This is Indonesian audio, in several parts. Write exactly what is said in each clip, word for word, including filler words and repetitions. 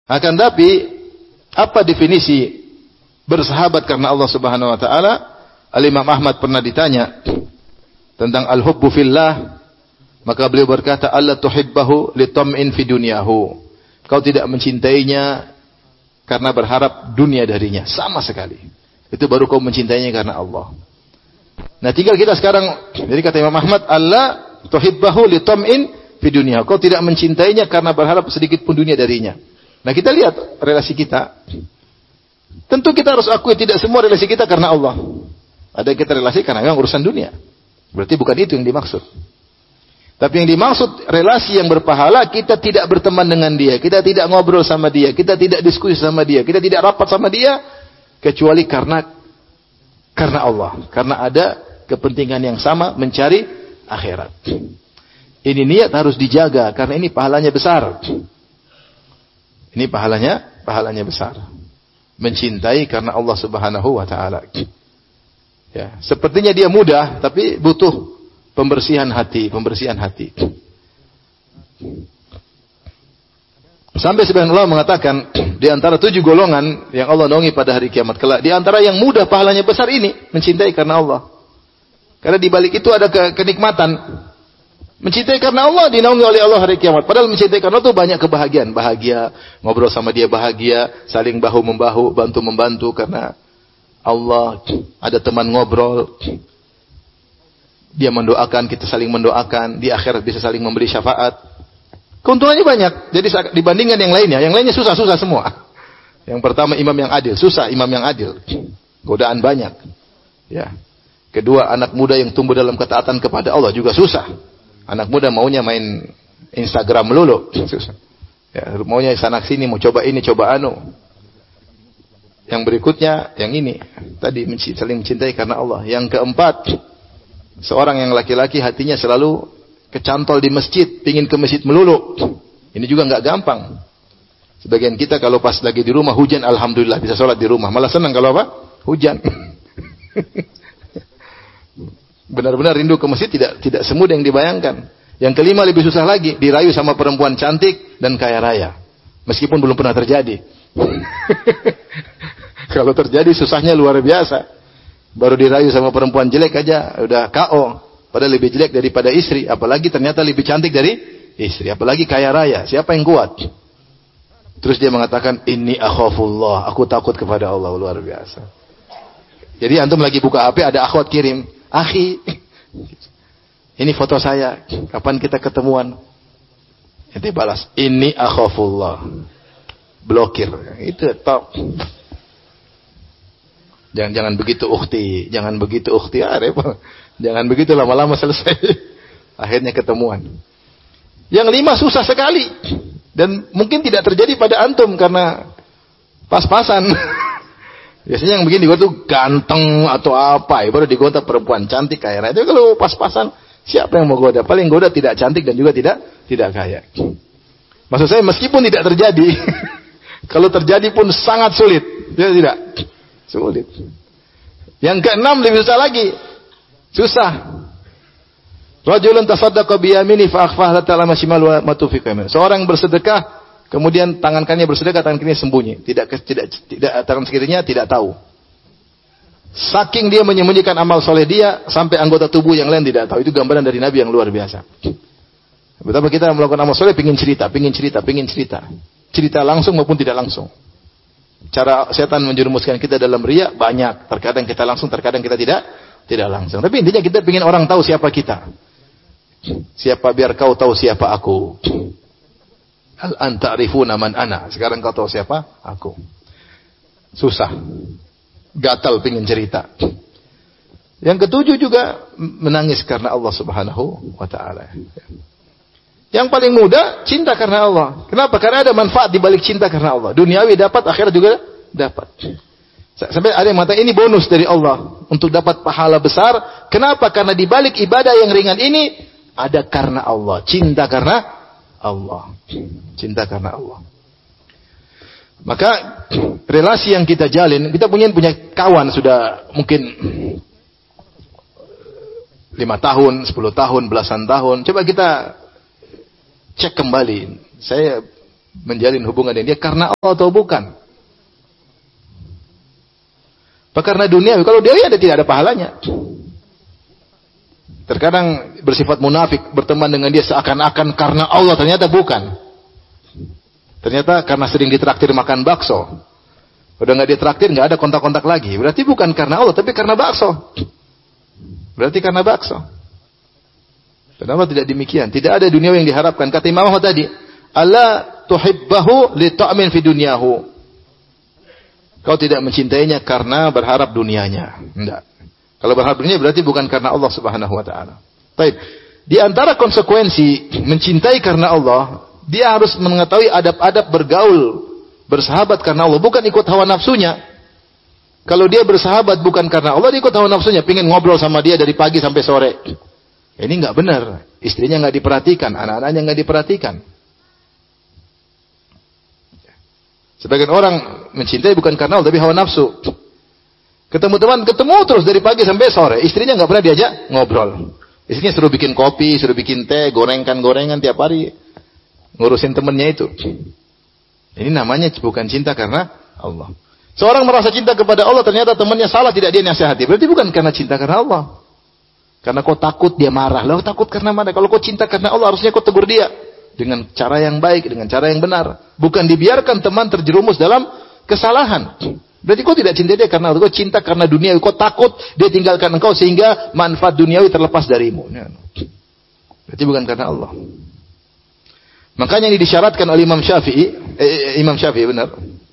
Akan tapi apa definisi bersahabat karena Allah Subhanahu wa taala? Al-Imam Ahmad pernah ditanya tentang al-hubbu fillah, maka beliau berkata, "Allah tuhibbahu litam'in fi dunyahu." Kau tidak mencintainya karena berharap dunia darinya, sama sekali. Itu baru kau mencintainya karena Allah. Nah, tinggal kita sekarang, jadi kata Imam Ahmad, "Allah tuhibbahu litam'in fi dunyahu." Kau tidak mencintainya karena berharap sedikit pun dunia darinya. Nah, kita lihat relasi kita. Tentu kita harus akui tidak semua relasi kita karena Allah. Ada yang kita relasi karena memang urusan dunia. Berarti bukan itu yang dimaksud. Tapi yang dimaksud relasi yang berpahala, kita tidak berteman dengan dia, kita tidak ngobrol sama dia, kita tidak diskusi sama dia, kita tidak rapat sama dia, kecuali karena karena Allah. Karena ada kepentingan yang sama, mencari akhirat. Ini niat harus dijaga, karena ini pahalanya besar. Ini pahalanya, pahalanya besar. Mencintai karena Allah Subhanahu wa taala. Ya, sepertinya dia mudah, tapi butuh pembersihan hati, pembersihan hati. Sampai sebagian ulama mengatakan di antara tujuh golongan yang Allah naungi pada hari kiamat kelak, di antara yang mudah pahalanya besar ini mencintai karena Allah. Karena di balik itu ada ke kenikmatan. Mencintai karena Allah dinaungi oleh Allah hari kiamat. Padahal mencintai karena Allah itu banyak kebahagiaan, bahagia ngobrol sama dia, bahagia saling bahu membahu, bantu membantu karena Allah, ada teman ngobrol, dia mendoakan, kita saling mendoakan, di akhirat bisa saling memberi syafaat. Keuntungannya banyak. Jadi dibandingkan yang lainnya, yang lainnya susah-susah semua. Yang pertama imam yang adil, susah imam yang adil. Godaan banyak. Ya. Kedua, anak muda yang tumbuh dalam ketaatan kepada Allah juga susah. Anak muda maunya main Instagram melulu, susah. Ya, maunya sana sini, mau coba ini, coba anu. Yang berikutnya, yang ini. Tadi saling mencintai karena Allah. Yang keempat, seorang yang laki-laki hatinya selalu kecantol di masjid, pingin ke masjid melulu. Ini juga nggak gampang. Sebagian kita kalau pas lagi di rumah hujan, alhamdulillah bisa sholat di rumah. Malah senang kalau apa? Hujan. Benar-benar rindu ke masjid tidak tidak semudah yang dibayangkan. Yang kelima lebih susah lagi, dirayu sama perempuan cantik dan kaya raya. Meskipun belum pernah terjadi. Kalau terjadi susahnya luar biasa. Baru dirayu sama perempuan jelek aja udah K O. Padahal lebih jelek daripada istri, apalagi ternyata lebih cantik dari istri, apalagi kaya raya. Siapa yang kuat? Terus dia mengatakan, "Inni akhafullah." Aku takut kepada Allah, luar biasa. Jadi antum lagi buka H P ada akhwat kirim, "Akhi, ini foto saya. Kapan kita ketemuan?" Ente balas, "Inni akhafullah." Blokir. Itu top. Jangan jangan begitu ukhti, jangan begitu ukhti, ah repot. Jangan begitu lama-lama selesai. Akhirnya ketemuan. Yang lima susah sekali dan mungkin tidak terjadi pada antum karena pas-pasan. Biasanya yang begini digoda tuh ganteng atau apa, ya baru digoda perempuan cantik kaya raya. Itu kalau pas-pasan siapa yang mau goda? Paling goda tidak cantik dan juga tidak tidak kaya. Maksud saya meskipun tidak terjadi, kalau terjadi pun sangat sulit. Ya tidak? Sulit. Yang keenam lebih susah lagi. Susah. Rajulun tasaddaqa bi yamini fa akhfaha ta'ala mashimal wa matufiqa yamin. Seorang bersedekah kemudian tangan kanannya bersedekah, tangan kirinya sembunyi, tidak tidak tidak tangan kirinya tidak tahu. Saking dia menyembunyikan amal soleh dia sampai anggota tubuh yang lain tidak tahu. Itu gambaran dari Nabi yang luar biasa. Betapa kita melakukan amal soleh pingin cerita, pingin cerita, pingin cerita. Cerita langsung maupun tidak langsung. Cara setan menjerumuskan kita dalam riya banyak. Terkadang kita langsung, terkadang kita tidak tidak langsung. Tapi intinya kita ingin orang tahu siapa kita. Siapa biar kau tahu siapa aku. Al anta'rifuna man ana. Sekarang kau tahu siapa aku. Susah. Gatal pingin cerita. Yang ketujuh juga menangis karena Allah Subhanahu wa taala. Yang paling mudah cinta karena Allah. Kenapa? Karena ada manfaat di balik cinta karena Allah. Duniawi dapat, akhirat juga dapat. Sampai ada yang mengatakan ini bonus dari Allah untuk dapat pahala besar. Kenapa? Karena di balik ibadah yang ringan ini ada karena Allah, cinta karena Allah. Cinta karena Allah. Maka relasi yang kita jalin, kita punya punya kawan sudah mungkin lima tahun, sepuluh tahun, belasan tahun. Coba kita cek kembali. Saya menjalin hubungan dengan dia karena Allah atau bukan? Apa karena dunia? Kalau dia ada tidak ada pahalanya. Terkadang bersifat munafik, berteman dengan dia seakan-akan karena Allah, ternyata bukan. Ternyata karena sering ditraktir makan bakso. Udah nggak ditraktir, nggak ada kontak-kontak lagi. Berarti bukan karena Allah, tapi karena bakso. Berarti karena bakso. Kenapa tidak demikian? Tidak ada dunia yang diharapkan. Kata Imam Ahmad tadi, Allah tuhibbahu li ta'min fi dunyahu. Kau tidak mencintainya karena berharap dunianya. Tidak. Kalau berharap dunia berarti bukan karena Allah Subhanahu wa taala. Baik. Di antara konsekuensi mencintai karena Allah, dia harus mengetahui adab-adab bergaul, bersahabat karena Allah, bukan ikut hawa nafsunya. Kalau dia bersahabat bukan karena Allah, dia ikut hawa nafsunya, pingin ngobrol sama dia dari pagi sampai sore. Ini enggak benar. Istrinya enggak diperhatikan, anak-anaknya enggak diperhatikan. Sebagian orang mencintai bukan karena Allah, tapi hawa nafsu. Ketemu teman, ketemu terus dari pagi sampai sore. Istrinya nggak pernah diajak ngobrol. Istrinya suruh bikin kopi, suruh bikin teh, gorengan-gorengan tiap hari. Ngurusin temennya itu. Ini namanya bukan cinta karena Allah. Seorang merasa cinta kepada Allah, ternyata temannya salah, tidak dia nasihati. Berarti bukan karena cinta karena Allah. Karena kau takut dia marah. Lalu takut karena mana? Kalau kau cinta karena Allah, harusnya kau tegur dia. Dengan cara yang baik, dengan cara yang benar. Bukan dibiarkan teman terjerumus dalam kesalahan. Berarti kau tidak cinta dia karena Allah. Kau cinta karena dunia. Kau takut dia tinggalkan engkau sehingga manfaat duniawi terlepas darimu. Berarti bukan karena Allah. Makanya ini disyaratkan oleh Imam Syafi'i. Eh, Imam Syafi'i benar.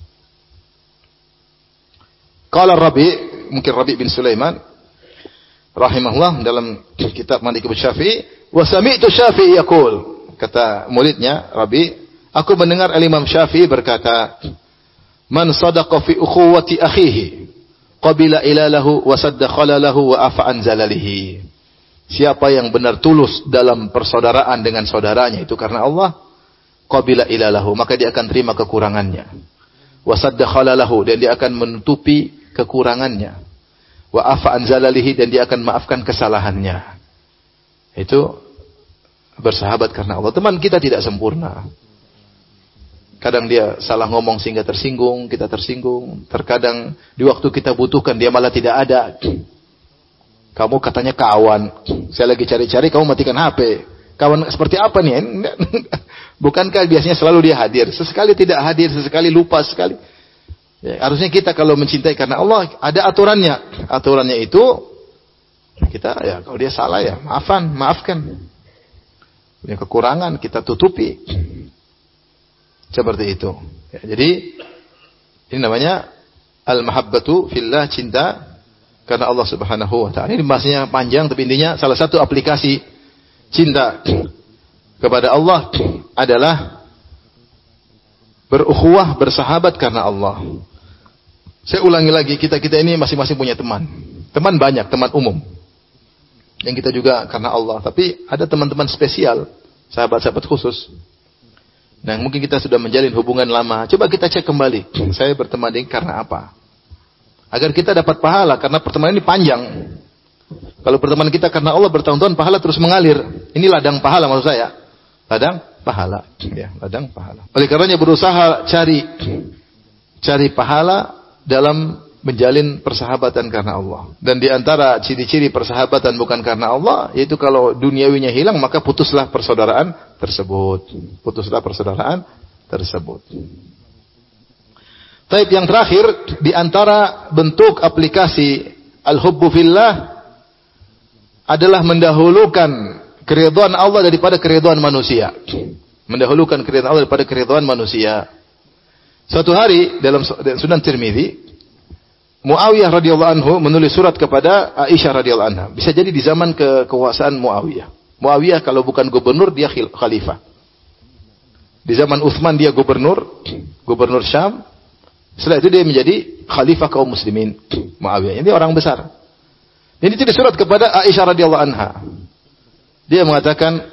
Qala Rabi, mungkin Rabi bin Sulaiman rahimahullah dalam kitab Malikul Syafi'i, wa sami'tu Syafi'i yaqul. Kata muridnya, Rabi, aku mendengar Imam Syafi'i berkata, man sadaqa fi ukhuwati akhihi, qabila ilalahu wa sadda khalalahu wa afa an zalalihi. Siapa yang benar tulus dalam persaudaraan dengan saudaranya, itu karena Allah, qabila ilalahu, maka dia akan terima kekurangannya. Wa sadda khalalahu, dan dia akan menutupi kekurangannya. Wa afa an zalalihi, dan dia akan maafkan kesalahannya. Itu bersahabat karena Allah. Teman kita tidak sempurna. Kadang dia salah ngomong sehingga tersinggung, kita tersinggung. Terkadang di waktu kita butuhkan dia malah tidak ada. Kamu katanya kawan, saya lagi cari-cari, kamu matikan H P. Kawan seperti apa nih? Bukankah biasanya selalu dia hadir? Sesekali tidak hadir, sesekali lupa sekali. Ya, harusnya kita kalau mencintai karena Allah ada aturannya. Aturannya itu kita ya kalau dia salah ya maafan, maafkan. Punya kekurangan kita tutupi. Seperti itu. Ya, jadi ini namanya al-mahabbatu fillah, cinta karena Allah Subhanahu wa taala. Ini bahasanya panjang tapi intinya salah satu aplikasi cinta kepada Allah adalah berukhuwah, bersahabat karena Allah. Saya ulangi lagi, kita-kita ini masing-masing punya teman. Teman banyak, teman umum. Yang kita juga karena Allah, tapi ada teman-teman spesial, sahabat-sahabat khusus. Nah, mungkin kita sudah menjalin hubungan lama. Coba kita cek kembali. Saya berteman dengan karena apa? Agar kita dapat pahala, karena pertemanan ini panjang. Kalau pertemanan kita karena Allah bertahun-tahun, pahala terus mengalir. Ini ladang pahala maksud saya. Ladang pahala. Ya, ladang pahala. Oleh karenanya berusaha cari cari pahala dalam menjalin persahabatan karena Allah. Dan di antara ciri-ciri persahabatan bukan karena Allah, yaitu kalau duniawinya hilang, maka putuslah persaudaraan tersebut. Putuslah persaudaraan tersebut. Taib yang terakhir, di antara bentuk aplikasi al-hubbu fillah adalah mendahulukan keridhaan Allah daripada keridhaan manusia. Mendahulukan keridhaan Allah daripada keridhaan manusia. Suatu hari dalam Sunan Tirmidzi, Muawiyah radhiyallahu anhu menulis surat kepada Aisyah radhiyallahu anha. Bisa jadi di zaman kekuasaan Muawiyah. Muawiyah kalau bukan gubernur dia khalifah. Di zaman Utsman dia gubernur, gubernur Syam. Setelah itu dia menjadi khalifah kaum muslimin. Muawiyah ini orang besar. Ini ditulis surat kepada Aisyah radhiyallahu anha. Dia mengatakan,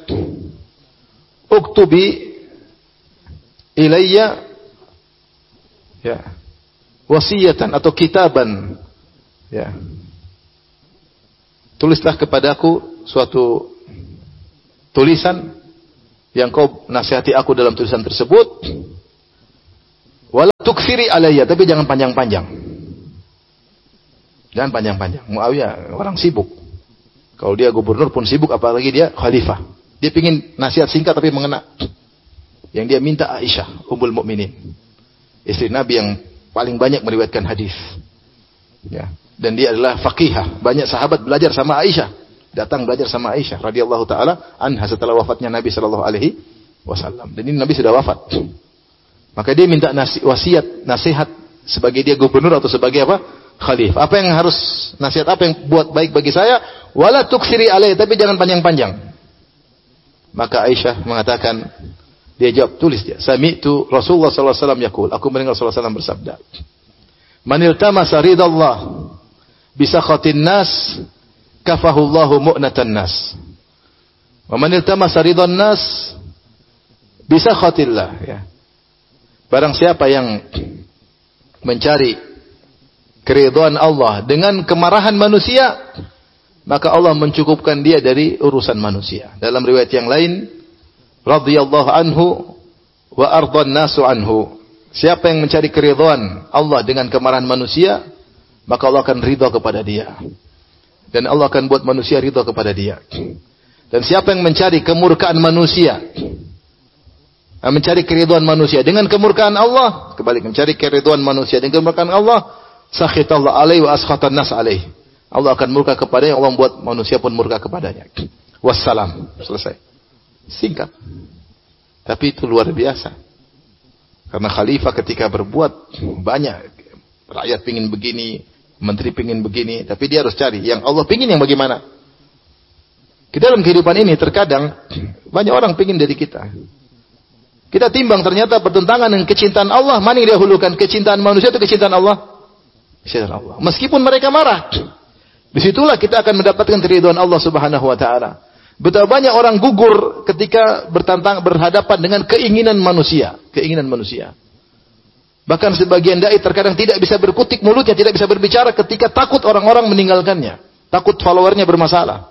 "Uktubi ilayya ya wasiyatan atau kitaban, ya, tulislah kepadaku suatu tulisan yang kau nasihati aku dalam tulisan tersebut, tukfiri alayya, tapi jangan panjang-panjang. Jangan panjang-panjang. Muawiyah orang sibuk. Kalau dia gubernur pun sibuk, apalagi dia khalifah. Dia pingin nasihat singkat tapi mengena. Yang dia minta Aisyah, Ummul Mukminin, istri Nabi yang paling banyak meriwayatkan hadis. Ya. Dan dia adalah faqihah. Banyak sahabat belajar sama Aisyah. Datang belajar sama Aisyah radhiyallahu taala anha setelah wafatnya Nabi sallallahu alaihi wasallam. Dan ini Nabi sudah wafat. Maka dia minta nasi, wasiat, nasihat sebagai dia gubernur atau sebagai apa? Khalifah. Apa yang harus nasihat apa yang buat baik bagi saya? Wala tuksiri alaihi, tapi jangan panjang-panjang. Maka Aisyah mengatakan, dia jawab, tulis dia. Sami'tu Rasulullah sallallahu alaihi wasallam yaqul, aku mendengar Rasulullah sallallahu alaihi wasallam bersabda, "Man iltamasa ridallah bi sakhatin nas, kafahullahu mu'natan nas. Wa man iltamasa ridan nas bi sakhatillah." Ya. Barang siapa yang mencari keridhaan Allah dengan kemarahan manusia, maka Allah mencukupkan dia dari urusan manusia. Dalam riwayat yang lain, radhiyallahu anhu wa ardhan nasu anhu. Siapa yang mencari keridhaan Allah dengan kemarahan manusia, maka Allah akan ridha kepada dia. Dan Allah akan buat manusia ridha kepada dia. Dan siapa yang mencari kemurkaan manusia, mencari keridhaan manusia dengan kemurkaan Allah, kebalik, mencari keridhaan manusia dengan kemurkaan Allah, sakhitallahu alaihi wa askhatan nas alaihi. Allah akan murka kepadanya, Allah membuat manusia pun murka kepadanya. Wassalam. Selesai. Singkat. Tapi itu luar biasa. Karena khalifah ketika berbuat banyak, rakyat pingin begini, menteri pingin begini, tapi dia harus cari yang Allah pingin yang bagaimana. Kita dalam kehidupan ini terkadang banyak orang pingin dari kita. Kita timbang ternyata bertentangan dengan kecintaan Allah. Mana yang didahulukan, kecintaan manusia atau kecintaan Allah? Kecintaan Allah. Meskipun mereka marah, disitulah kita akan mendapatkan keridhaan Allah Subhanahu Wa Taala. Betapa banyak orang gugur ketika bertantang berhadapan dengan keinginan manusia, keinginan manusia. Bahkan sebagian dai terkadang tidak bisa berkutik mulutnya, tidak bisa berbicara ketika takut orang-orang meninggalkannya, takut followernya bermasalah.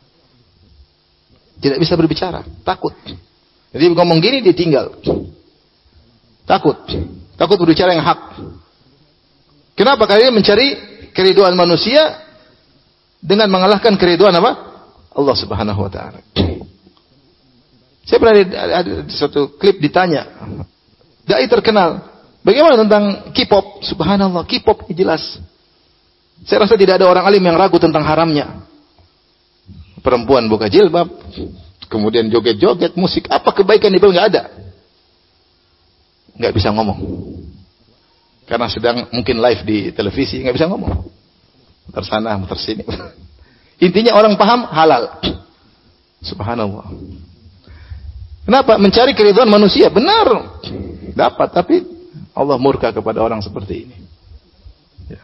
Tidak bisa berbicara, takut. Jadi ngomong gini ditinggal. Takut. Takut berbicara yang hak. Kenapa? Karena dia mencari keridhaan manusia dengan mengalahkan keridhaan apa? Allah Subhanahu wa taala. Saya pernah ada satu klip ditanya, dai terkenal, bagaimana tentang K-pop? Subhanallah, K-pop jelas. Saya rasa tidak ada orang alim yang ragu tentang haramnya. Perempuan buka jilbab, kemudian joget-joget, musik, apa kebaikan itu nggak ada. Nggak bisa ngomong. Karena sedang mungkin live di televisi, nggak bisa ngomong. Muter sana, muter sini. Intinya orang paham halal. Subhanallah. Kenapa? Mencari keridhaan manusia. Benar. Dapat, tapi Allah murka kepada orang seperti ini. Ya.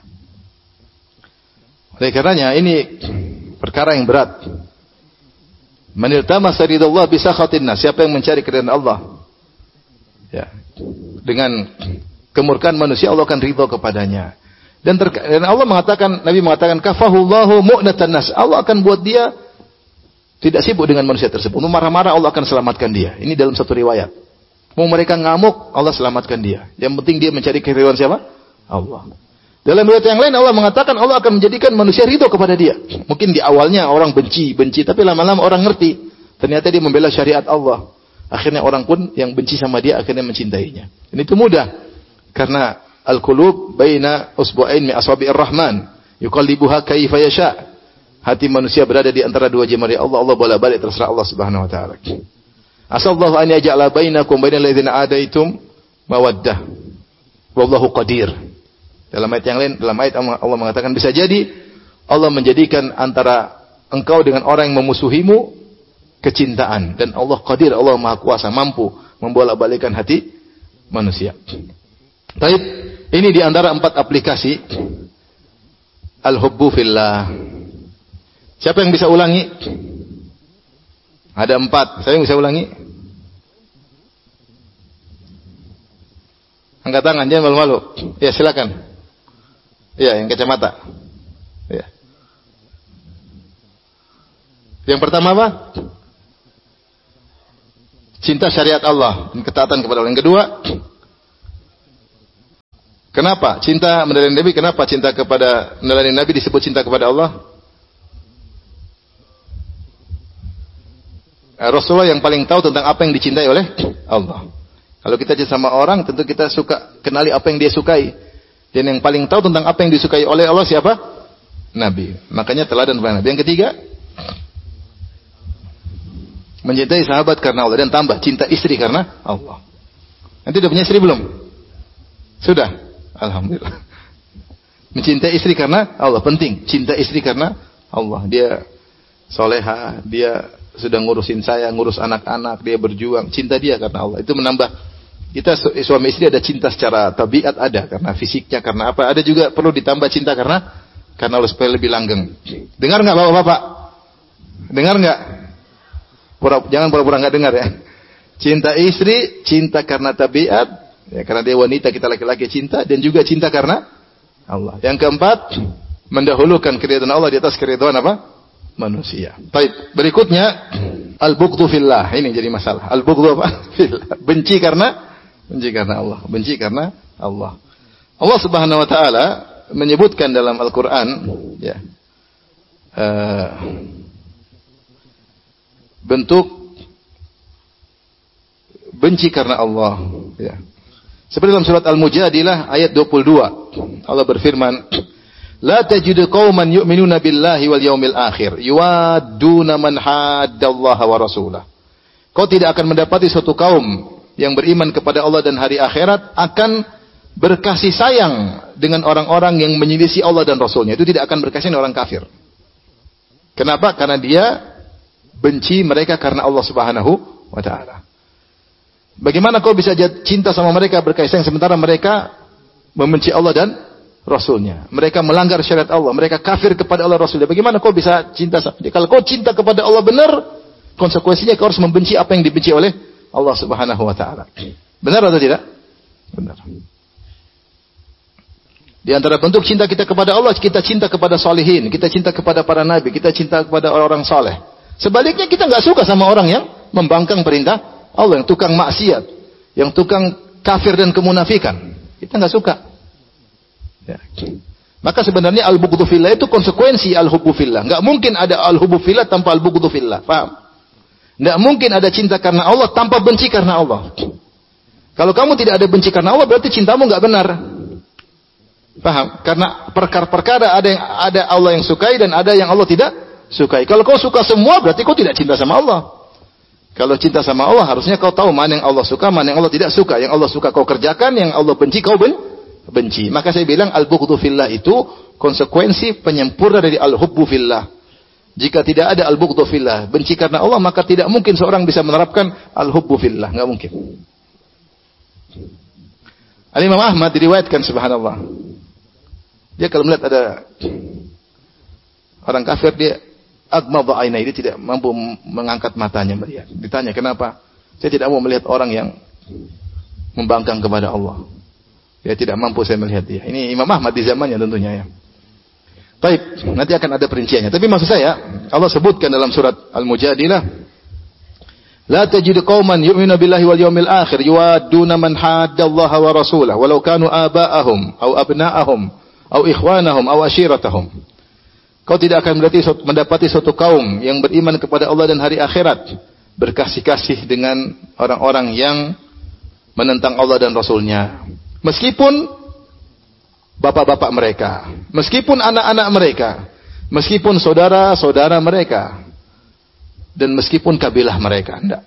Oleh karenanya ini perkara yang berat. Man iltamasa ridallah bi sakhatin nas. Siapa yang mencari keridhaan Allah, ya, dengan kemurkaan manusia, Allah akan ridha kepadanya. Dan, dan Allah mengatakan, Nabi mengatakan, kafahullahu mu'natan nas. Allah akan buat dia tidak sibuk dengan manusia tersebut. Mau marah-marah, Allah akan selamatkan dia. Ini dalam satu riwayat. Mau mereka ngamuk, Allah selamatkan dia. Yang penting dia mencari keridhaan siapa? Allah. Dalam riwayat yang lain Allah mengatakan Allah akan menjadikan manusia ridho kepada dia. Mungkin di awalnya orang benci, benci, tapi lama-lama orang ngerti. Ternyata dia membela syariat Allah. Akhirnya orang pun yang benci sama dia akhirnya mencintainya. Dan itu mudah. Karena al-qulub baina usbu'ain min asabi'ir rahman, yuqallibuha kaifa yasha. Hati manusia berada di antara dua jemari Allah. Allah bolak-balik terserah Allah Subhanahu wa taala. Asallahu an yaj'ala bainakum bainal ladzina adaitum mawaddah. Wallahu qadir. Dalam ayat yang lain, dalam ayat Allah mengatakan bisa jadi Allah menjadikan antara engkau dengan orang yang memusuhimu kecintaan, dan Allah qadir, Allah Maha Kuasa, mampu membolak-balikkan hati manusia. Baik, ini di antara empat aplikasi al-hubbu fillah. Siapa yang bisa ulangi? Ada empat. Saya yang bisa ulangi? Angkat tangan, jangan malu-malu. Ya, silakan. Ya, yang kacamata. Ya. Yang pertama apa? Cinta syariat Allah dan ketaatan kepada Allah. Yang kedua, Kenapa cinta meneladani Nabi? Kenapa cinta kepada meneladani Nabi disebut cinta kepada Allah? Rasulullah yang paling tahu tentang apa yang dicintai oleh Allah. Kalau kita cinta sama orang, tentu kita suka kenali apa yang dia sukai. Dan yang paling tahu tentang apa yang disukai oleh Allah siapa? Nabi. Makanya teladan kepada Nabi. Yang ketiga, mencintai sahabat karena Allah. Dan tambah, cinta istri karena Allah. Nanti udah punya istri belum? Sudah? Alhamdulillah. Mencintai istri karena Allah. Penting. Cinta istri karena Allah. Dia soleha. Dia sudah ngurusin saya, ngurus anak-anak. Dia berjuang. Cinta dia karena Allah. Itu menambah. Kita suami istri ada cinta secara tabiat ada. Karena fisiknya, karena apa. Ada juga perlu ditambah cinta karena karena Allah supaya lebih langgeng. Dengar nggak bapak-bapak? Dengar nggak? Pura, jangan pura-pura nggak dengar ya. Cinta istri, cinta karena tabiat, ya, karena dia wanita, kita laki-laki cinta, dan juga cinta karena Allah. Yang keempat, mendahulukan keridhaan Allah di atas keridhaan apa? Manusia. Baik, berikutnya al-bughdhu fillah. Ini jadi masalah. Al-bughdhu apa? Fillah. Benci karena benci karena Allah. Benci karena Allah. Allah Subhanahu wa taala menyebutkan dalam Al-Qur'an ya. Uh, bentuk benci karena Allah ya. Seperti dalam surat Al-Mujadilah ayat dua puluh dua. Allah berfirman, "La tajidu qauman yu'minuna billahi wal yaumil akhir yuwadduna man haddallaha wa rasulah." Kau tidak akan mendapati suatu kaum yang beriman kepada Allah dan hari akhirat akan berkasih sayang dengan orang-orang yang menyelisih Allah dan Rasulnya. Itu tidak akan berkasih dengan orang kafir. Kenapa? Karena dia benci mereka karena Allah Subhanahu wa taala. Bagaimana kau bisa cinta sama mereka, berkasih sayang, sementara mereka membenci Allah dan Rasulnya. Mereka melanggar syariat Allah. Mereka kafir kepada Allah Rasulnya. Bagaimana kau bisa cinta sama dia? Kalau kau cinta kepada Allah benar, konsekuensinya kau harus membenci apa yang dibenci oleh Allah Subhanahu wa taala. Benar atau tidak? Benar. Di antara bentuk cinta kita kepada Allah, kita cinta kepada salihin, kita cinta kepada para nabi, kita cinta kepada orang-orang saleh. Sebaliknya kita nggak suka sama orang yang membangkang perintah Allah, yang tukang maksiat, yang tukang kafir dan kemunafikan. Kita nggak suka. Ya. Maka sebenarnya al-bughdhu fillah itu konsekuensi al-hubbu fillah. Nggak mungkin ada al-hubbu fillah tanpa al-bughdhu fillah. Paham? Nggak mungkin ada cinta karena Allah tanpa benci karena Allah. Kalau kamu tidak ada benci karena Allah, berarti cintamu nggak benar. Paham? Karena perkara-perkara ada yang ada Allah yang sukai dan ada yang Allah tidak sukai. Kalau kau suka semua, berarti kau tidak cinta sama Allah. Kalau cinta sama Allah, harusnya kau tahu mana yang Allah suka, mana yang Allah tidak suka. Yang Allah suka kau kerjakan, yang Allah benci kau ben benci. Maka saya bilang al-bughdhu fillah itu konsekuensi penyempurna dari al-hubbu fillah. Jika tidak ada al-bughdhu fillah, benci karena Allah, maka tidak mungkin seorang bisa menerapkan al-hubbu fillah. Enggak mungkin. Al-Imam Ahmad diriwayatkan, subhanallah. Dia kalau melihat ada orang kafir, dia agmadha ainai, dia tidak mampu mengangkat matanya melihat. Ditanya kenapa? Saya tidak mau melihat orang yang membangkang kepada Allah. Dia tidak mampu saya melihat dia. Ini Imam Ahmad di zamannya tentunya ya. Baik, nanti akan ada perinciannya. Tapi maksud saya, Allah sebutkan dalam surat Al-Mujadilah, "La tajidu qauman yu'minuna billahi wal yawmil akhir yuwadduna man haddallaha wa rasulahu walau kanu aba'ahum aw abna'ahum aw ikhwanahum aw ashiratahum." Kau tidak akan berarti mendapati suatu kaum yang beriman kepada Allah dan hari akhirat berkasih-kasih dengan orang-orang yang menentang Allah dan Rasulnya. Meskipun bapak-bapak mereka, meskipun anak-anak mereka, meskipun saudara-saudara mereka, dan meskipun kabilah mereka. Tidak.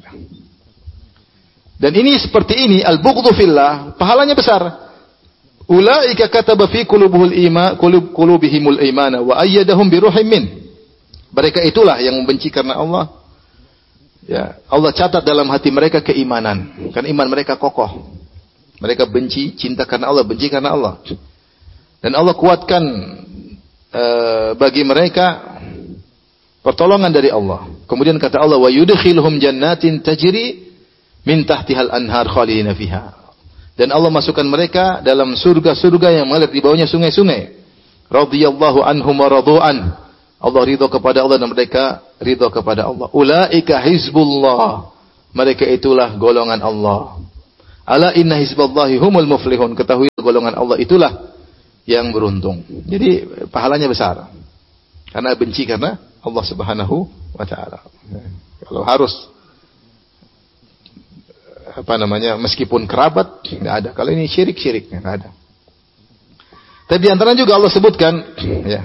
Dan ini seperti ini, al-bughdhu fillah, pahalanya besar. Ulaika kataba fi qulubihil iman, qulub qulubihimul imana wa ayyadahum bi ruhim min. Mereka itulah yang membenci karena Allah. Ya, Allah catat dalam hati mereka keimanan, karena iman mereka kokoh. Mereka benci, cinta karena Allah, benci karena Allah. Dan Allah kuatkan uh, bagi mereka pertolongan dari Allah. Kemudian kata Allah, wa yudkhiluhum jannatin tajri min tahtihal anhar khalidina fiha. Dan Allah masukkan mereka dalam surga-surga yang mengalir di bawahnya sungai-sungai. Radhiyallahu anhum wa radu'an. Allah ridha kepada Allah dan mereka ridha kepada Allah. Ulaika hizbullah. Mereka itulah golongan Allah. Ala inna hizballahi humul muflihun. Ketahui golongan Allah itulah yang beruntung. Jadi pahalanya besar. Karena benci karena Allah Subhanahu wa taala. Kalau harus apa namanya meskipun kerabat enggak ada. Kalau ini syirik-syirik enggak ada. Tapi di antara juga Allah sebutkan ya.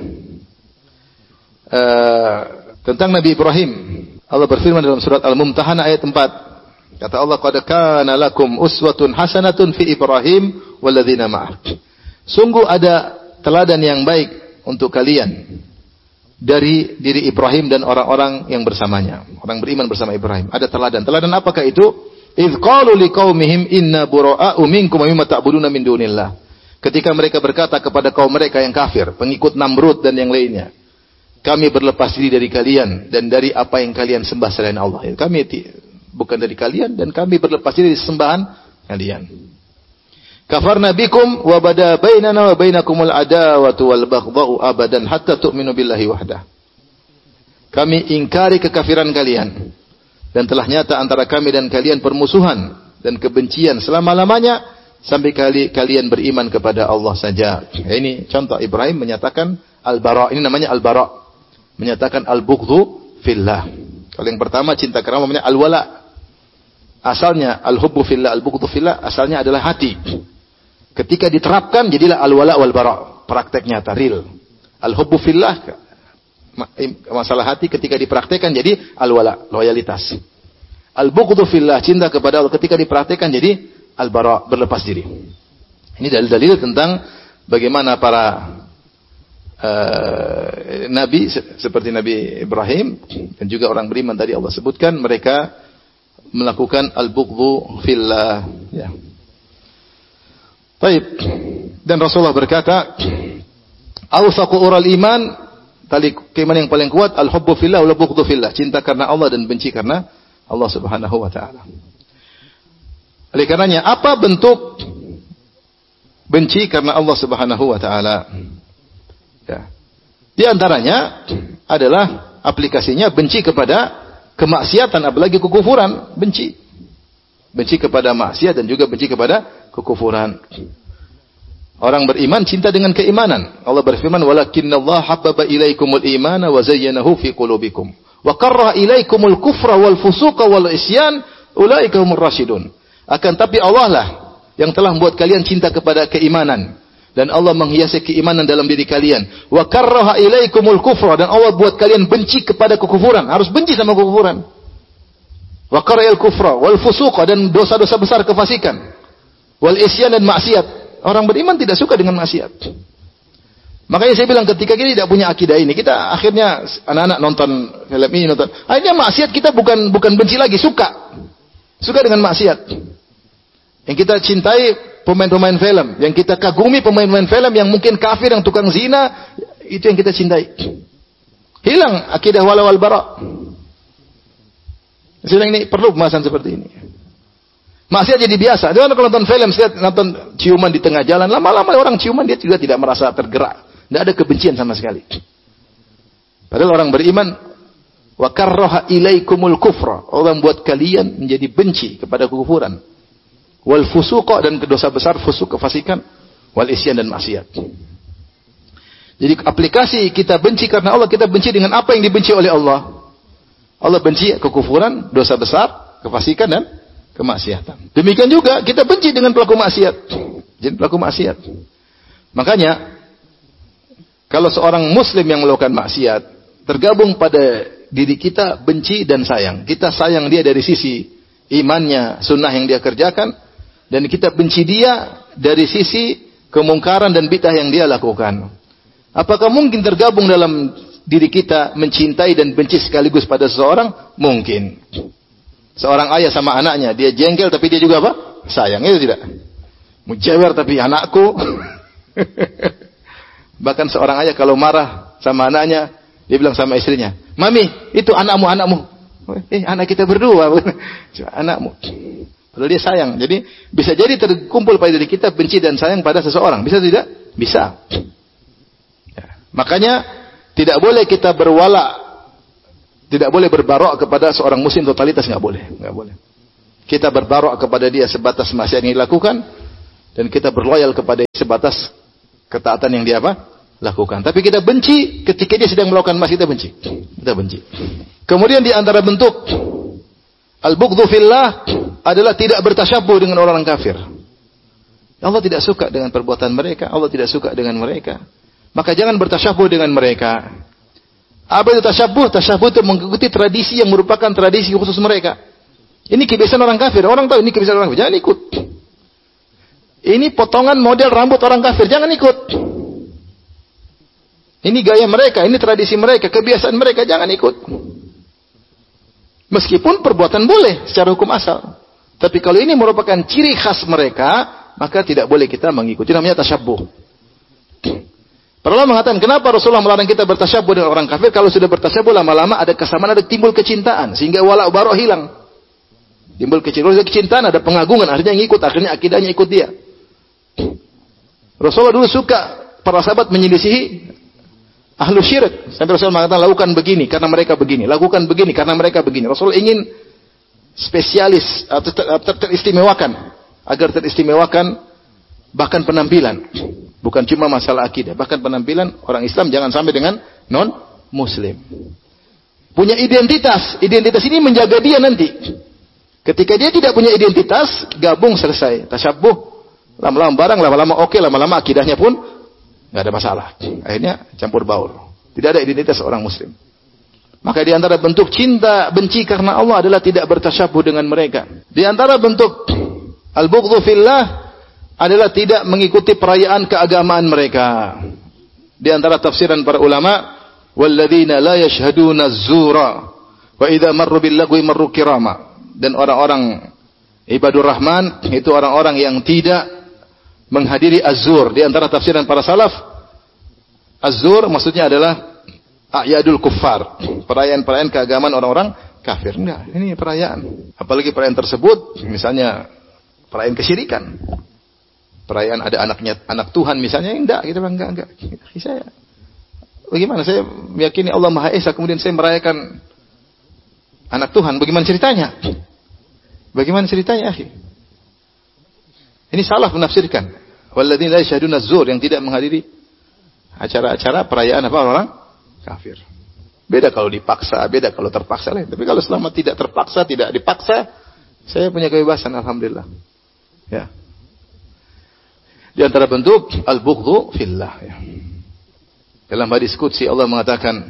Uh, tentang Nabi Ibrahim. Allah berfirman dalam surat Al-Mumtahanah ayat empat. Kata Allah, "Qad kana lakum uswatun hasanatun fi Ibrahim walladzina ma'ah." Sungguh ada teladan yang baik untuk kalian dari diri Ibrahim dan orang-orang yang bersamanya. Orang beriman bersama Ibrahim. Ada teladan. Teladan apakah itu? "Idz qalu liqaumihim inna bura'a'u minkum wa mimma ta'buduna min dunillah." Ketika mereka berkata kepada kaum mereka yang kafir, pengikut Namrud dan yang lainnya, "Kami berlepas diri dari kalian dan dari apa yang kalian sembah selain Allah." Kami bukan dari kalian dan kami berlepas diri dari sembahan kalian. "Kafarna bikum wa bada bainana wa bainakumul adawatu wal baghdha'u abadan hatta tu'minu billahi wahdah." Kami ingkari kekafiran kalian dan telah nyata antara kami dan kalian permusuhan dan kebencian selama-lamanya sampai kali kalian beriman kepada Allah saja. Ini contoh Ibrahim menyatakan al-bara'. Ini namanya al-bara'. Menyatakan al-bughdhu fillah. Kalau yang pertama cinta karena namanya al-wala. Asalnya al-hubbu fillah, al-bughdhu fillah asalnya adalah hati. Ketika diterapkan jadilah al-wala wal bara', praktek nyata real. Al-hubbu fillah masalah hati ketika dipraktekkan jadi al-wala, loyalitas. Al-bughdhu fillah, cinta kepada Allah ketika dipraktekkan jadi al-bara', berlepas diri. Ini dalil-dalil tentang bagaimana para uh, nabi seperti Nabi Ibrahim dan juga orang beriman tadi Allah sebutkan mereka melakukan al-bughdhu fillah ya. Baik. Dan Rasulullah berkata, "Awsaqu ural iman," tali keimanan yang paling kuat al-hubbu fillah wal bughdhu fillah, cinta karena Allah dan benci karena Allah Subhanahu wa taala. Oleh karenanya, apa bentuk benci karena Allah Subhanahu wa taala? Ya. Di antaranya adalah aplikasinya benci kepada kemaksiatan, apalagi kekufuran, benci. Benci kepada maksiat dan juga benci kepada kekufuran. Orang beriman cinta dengan keimanan. Allah berfirman, "Walakinnallaha habbaba ilaikumul imana wa zayyanahu fi qulubikum wa karraha ilaikumul kufra wal fusuqa wal isyan ulaika humur rasyidun." Akan tapi Allah lah yang telah membuat kalian cinta kepada keimanan dan Allah menghiasi keimanan dalam diri kalian. Wa karraha ilaikumul kufra, dan Allah buat kalian benci kepada kekufuran, harus benci sama kekufuran. Wa karrahal kufra wal fusuqa, dan dosa-dosa besar kefasikan. Wal isyan, dan maksiat. Orang beriman tidak suka dengan maksiat. Makanya saya bilang ketika kita tidak punya akidah ini, kita akhirnya anak-anak nonton film ini, nonton. Akhirnya maksiat kita bukan bukan benci lagi, suka. Suka dengan maksiat. Yang kita cintai pemain-pemain film, yang kita kagumi pemain-pemain film yang mungkin kafir, yang tukang zina, itu yang kita cintai. Hilang akidah wala wal bara. Sekarang ini perlu pembahasan seperti ini. Maksiat jadi biasa. Dia kalau nonton film, lihat nonton ciuman di tengah jalan, lama-lama orang ciuman dia juga tidak merasa tergerak. Tidak ada kebencian sama sekali. Padahal orang beriman, wa karraha ilaikumul kufra, Allah membuat kalian menjadi benci kepada kekufuran. Wal fusuqa, dan dosa besar, fusuk kefasikan, wal isyan, dan maksiat. Jadi aplikasi kita benci karena Allah, kita benci dengan apa yang dibenci oleh Allah. Allah benci kekufuran, dosa besar, kefasikan, dan kemaksiatan. Demikian juga kita benci dengan pelaku maksiat. Jadi pelaku maksiat. Makanya kalau seorang muslim yang melakukan maksiat tergabung pada diri kita benci dan sayang. Kita sayang dia dari sisi imannya, sunnah yang dia kerjakan, dan kita benci dia dari sisi kemungkaran dan bid'ah yang dia lakukan. Apakah mungkin tergabung dalam diri kita mencintai dan benci sekaligus pada seseorang? Mungkin. Seorang ayah sama anaknya, dia jengkel tapi dia juga apa? Sayang, itu tidak? Mujawer tapi anakku. Bahkan seorang ayah kalau marah sama anaknya, dia bilang sama istrinya, "Mami, itu anakmu, anakmu." Eh, anak kita berdua. Anakmu. Padahal dia sayang. Jadi bisa jadi terkumpul pada diri kita benci dan sayang pada seseorang. Bisa tidak? Bisa. Ya. Makanya tidak boleh kita berwala, tidak boleh berbarok kepada seorang muslim totalitas, nggak boleh, nggak boleh. Kita berbarok kepada dia sebatas maksiat yang dilakukan, dan kita berloyal kepada dia sebatas ketaatan yang dia apa? Lakukan. Tapi kita benci ketika dia sedang melakukan maksiat, kita benci. Kita benci. Kemudian di antara bentuk al-bughdhu fillah adalah tidak bertasyabuh dengan orang kafir. Allah tidak suka dengan perbuatan mereka, Allah tidak suka dengan mereka. Maka jangan bertasyabuh dengan mereka. Apa itu tasyabuh? Tasyabuh itu mengikuti tradisi yang merupakan tradisi khusus mereka. Ini kebiasaan orang kafir. Orang tahu ini kebiasaan orang kafir, jangan ikut. Ini potongan model rambut orang kafir, jangan ikut. Ini gaya mereka, ini tradisi mereka, kebiasaan mereka, jangan ikut. Meskipun perbuatan boleh secara hukum asal. Tapi kalau ini merupakan ciri khas mereka, maka tidak boleh kita mengikuti. Namanya tasyabuh. Para ulama mengatakan, kenapa Rasulullah melarang kita bertasyabuh dengan orang kafir? Kalau sudah bertasyabuh, lama-lama ada kesamaan, ada timbul kecintaan. Sehingga wala' barok hilang. Timbul kecintaan, kecintaan, ada pengagungan. Akhirnya ngikut, akhirnya akidahnya ikut dia. Rasulullah dulu suka para sahabat menyelisihi ahlu syirik. Sampai Rasulullah mengatakan, lakukan begini karena mereka begini. Lakukan begini karena mereka begini. Rasul ingin spesialis, ter ter ter teristimewakan. Agar teristimewakan bahkan penampilan. Bukan cuma masalah akidah. Bahkan penampilan orang Islam jangan sampai dengan non-Muslim. Punya identitas. Identitas ini menjaga dia nanti. Ketika dia tidak punya identitas, gabung selesai. Tasyabuh. Lama-lama barang, lama-lama oke, lama-lama akidahnya pun nggak ada masalah. Akhirnya campur baur. Tidak ada identitas orang Muslim. Maka di antara bentuk cinta, benci karena Allah adalah tidak bertasyabuh dengan mereka. Di antara bentuk al-bughdhu fillah adalah tidak mengikuti perayaan keagamaan mereka. Di antara tafsiran para ulama, walladzina la yashhaduna az-zura wa idza marru bil lagwi marru kirama. Dan orang-orang ibadur rahman itu orang-orang yang tidak menghadiri az-zur. Di antara tafsiran para salaf, az-zur maksudnya adalah a'yadul kuffar, perayaan-perayaan keagamaan orang-orang kafir. Enggak, ini perayaan. Apalagi perayaan tersebut misalnya perayaan kesyirikan. Perayaan ada anaknya, anak Tuhan misalnya, enggak, kita bilang enggak, enggak. Saya bagaimana saya meyakini Allah Maha Esa kemudian saya merayakan anak Tuhan, bagaimana ceritanya? Bagaimana ceritanya, akhi? Ini salah menafsirkan. Walladzina la yashhaduna az-zur, yang tidak menghadiri acara-acara perayaan apa orang kafir. Beda kalau dipaksa, beda kalau terpaksa lain. Tapi kalau selama tidak terpaksa, tidak dipaksa, saya punya kebebasan, alhamdulillah. Ya. Di antara bentuk al-bughdhu fillah. Ya. Dalam hadis qudsi Allah mengatakan,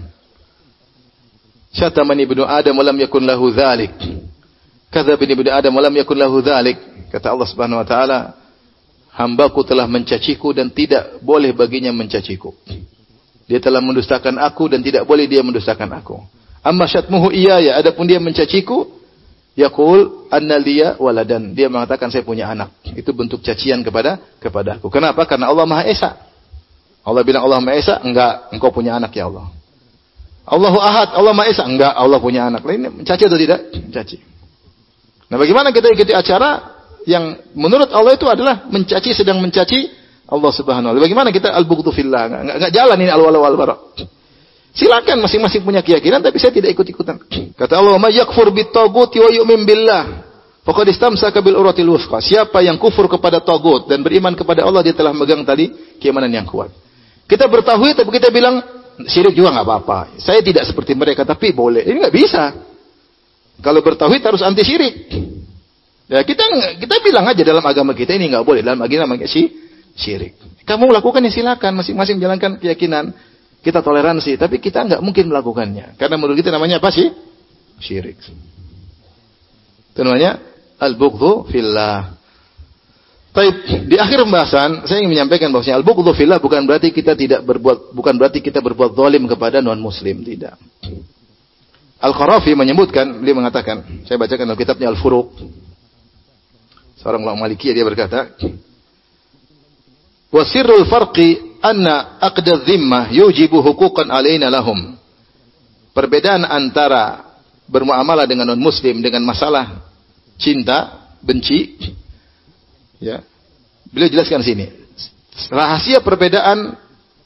"Syatamani ibnu Adam wa lam yakun lahu dzalik. Kadzdzabani ibnu Adam wa lam yakun lahu dzalik." Kata Allah Subhanahu wa taala, "Hambaku telah mencaciku dan tidak boleh baginya mencaciku. Dia telah mendustakan aku dan tidak boleh dia mendustakan aku. Amma syatmuhu iyaya, adapun dia mencaciku, yaqul anna liya waladan." Dia mengatakan saya punya anak. Itu bentuk cacian kepada kepada aku. Kenapa? Karena Allah Maha Esa. Allah bilang Allah Maha Esa, enggak, engkau punya anak ya Allah. Allahu Ahad, Allah Maha Esa, enggak, Allah punya anak. Ini mencaci atau tidak? Mencaci. Nah, bagaimana kita ikuti acara yang menurut Allah itu adalah mencaci, sedang mencaci Allah Subhanahu wa taala. Bagaimana kita al-bughdhu fillah? Enggak, enggak jalan ini al-wala wal bara. Silakan masing-masing punya keyakinan, tapi saya tidak ikut-ikutan. Kata Allah, "May yakfur bit-taghuti wa yu'min billah, faqad istamsaka bil urwatil wuthqa." Siapa yang kufur kepada tagut dan beriman kepada Allah, dia telah memegang tali keimanan yang kuat. Kita bertauhid tapi kita bilang syirik juga enggak apa-apa. Saya tidak seperti mereka tapi boleh. Ini enggak bisa. Kalau bertauhid harus anti syirik. Ya, kita kita bilang aja dalam agama kita ini enggak boleh, dalam agama namanya syirik. Kamu lakukan ya silakan, masing-masing menjalankan keyakinan. Kita toleransi, tapi kita enggak mungkin melakukannya. Karena menurut kita namanya apa sih? Syirik. Itu namanya al-bughdhu fillah. Baik, di akhir pembahasan saya ingin menyampaikan bahwasanya al-bughdhu fillah bukan berarti kita tidak berbuat bukan berarti kita berbuat zalim kepada non muslim, tidak. Al-Qarafi menyebutkan, beliau mengatakan, saya bacakan dalam kitabnya Al-Furuq. Seorang ulama Malikiyah, dia berkata, "Wa sirrul farqi anna aqda dhimmah yujibu huquqan alaina lahum." Perbedaan antara bermuamalah dengan non muslim dengan masalah cinta, benci, ya. Beliau jelaskan sini. Rahasia perbedaan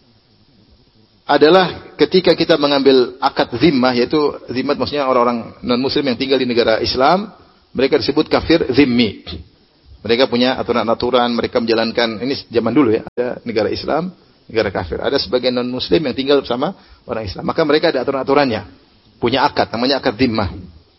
adalah ketika kita mengambil akad zimmah, yaitu zimmat maksudnya orang-orang non muslim yang tinggal di negara Islam, mereka disebut kafir zimmi. Mereka punya aturan-aturan, mereka menjalankan, ini zaman dulu ya, ada negara Islam, negara kafir. Ada sebagian non-muslim yang tinggal bersama orang Islam. Maka mereka ada aturan-aturannya. Punya akad, namanya akad zimmah.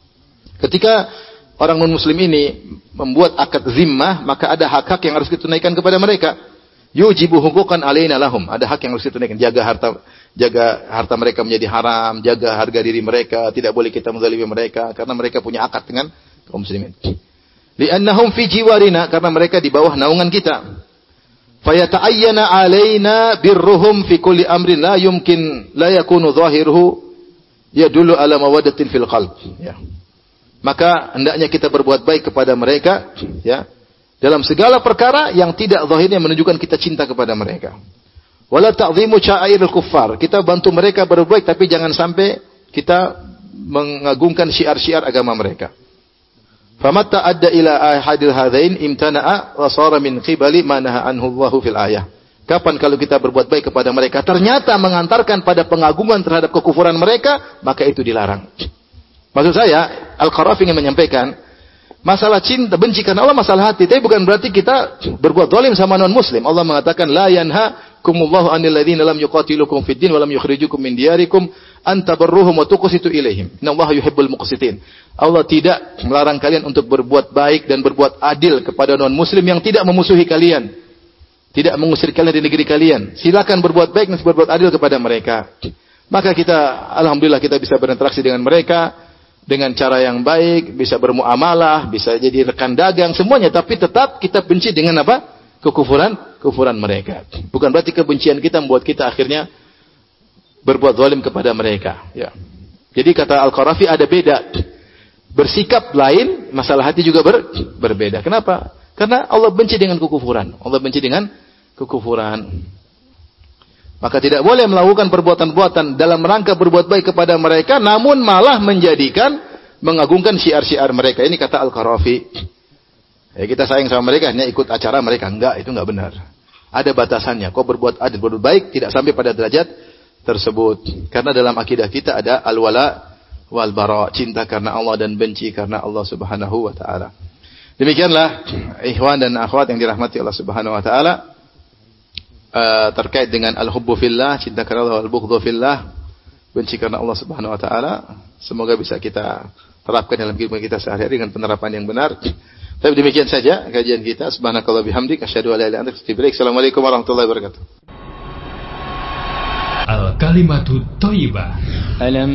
Ketika orang non-muslim ini membuat akad zimmah, maka ada hak-hak yang harus ditunaikan kepada mereka. Yujibu hukukan alaina lahum. Ada hak yang harus ditunaikan. Jaga harta jaga harta mereka menjadi haram, jaga harga diri mereka, tidak boleh kita menzalimi mereka karena mereka punya akad dengan kaum muslimin. Li'annahum fi jiwarina, karena mereka di bawah naungan kita. Fayata'ayyana alaina birruhum fi kulli amrin la yumkin la yakunu zahiruhu yadullu ala mawaddatin fil qalb. Ya. Maka hendaknya kita berbuat baik kepada mereka, ya, dalam segala perkara yang tidak zahirnya menunjukkan kita cinta kepada mereka. Wala ta'zimu sya'airil kuffar. Kita bantu mereka berbuat, tapi jangan sampai kita mengagungkan syiar-syiar agama mereka. Famatta adda ila ahadil hadain imtana'a wa sara min qibali ma naha anhu Allahu fil ayah. Kapan kalau kita berbuat baik kepada mereka ternyata mengantarkan pada pengagungan terhadap kekufuran mereka, maka itu dilarang. Maksud saya, Al-Qarafi ingin menyampaikan masalah cinta, benci karena Allah masalah hati, tapi bukan berarti kita berbuat zalim sama non-muslim. Allah mengatakan la yanhakumullahu 'anil ladzina lam yuqatilukum fid din wa lam yukhrijukum min diyarikum an tabarruhum wa tuqsitu ilaihim. Innallaha yuhibbul muqsitin. Allah tidak melarang kalian untuk berbuat baik dan berbuat adil kepada non-muslim yang tidak memusuhi kalian, tidak mengusir kalian di negeri kalian. Silakan berbuat baik dan berbuat adil kepada mereka. Maka kita, alhamdulillah, kita bisa berinteraksi dengan mereka dengan cara yang baik, bisa bermuamalah, bisa jadi rekan dagang, semuanya. Tapi tetap kita benci dengan apa? Kekufuran, kekufuran mereka. Bukan berarti kebencian kita membuat kita akhirnya berbuat zalim kepada mereka. Ya. Jadi kata Al-Qarafi ada beda. Bersikap lain, masalah hati juga ber, berbeda. Kenapa? Karena Allah benci dengan kekufuran. Allah benci dengan kekufuran. Maka tidak boleh melakukan perbuatan-perbuatan dalam rangka berbuat baik kepada mereka, namun malah menjadikan mengagungkan syiar-syiar mereka. Ini kata Al-Qarafi. Ya, kita sayang sama mereka, hanya ikut acara mereka. Enggak, itu enggak benar. Ada batasannya. Kau berbuat adil, berbuat baik, tidak sampai pada derajat tersebut. Karena dalam akidah kita ada al-wala wal bara, cinta karena Allah dan benci karena Allah Subhanahu wa taala. Demikianlah ikhwan dan akhwat yang dirahmati Allah Subhanahu wa taala. Uh, terkait dengan al-hubbu fillah, cinta karena Allah, al-bughdhu fillah, benci karena Allah Subhanahu wa taala. Semoga bisa kita terapkan dalam kehidupan kita sehari-hari dengan penerapan yang benar. Tapi demikian saja kajian kita. Subhanakallah bihamdik, asyhadu an la ilaha illa anta, astaghfiruka wa atubu ilaik. Assalamualaikum warahmatullahi wabarakatuh. Al-kalimatu thayyibah.